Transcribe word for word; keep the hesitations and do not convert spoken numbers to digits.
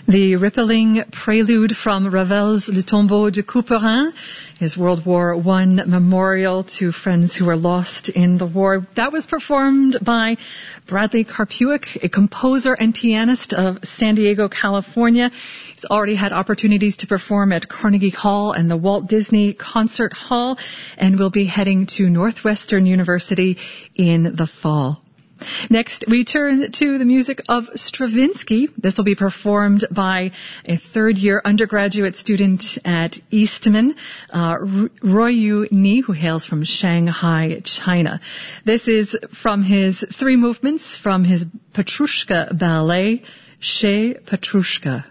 The rippling prelude from Ravel's Le Tombeau de Couperin, his World War One memorial to friends who were lost in the war. That was performed by Bradley Karpuik, a composer and pianist of San Diego, California. He's already had opportunities to perform at Carnegie Hall and the Walt Disney Concert Hall, and will be heading to Northwestern University in the fall. Next, we turn to the music of Stravinsky. This will be performed by a third-year undergraduate student at Eastman, uh, Ruoyu Ni, who hails from Shanghai, China. This is from his three movements from his Petrushka ballet, Chez Petrushka.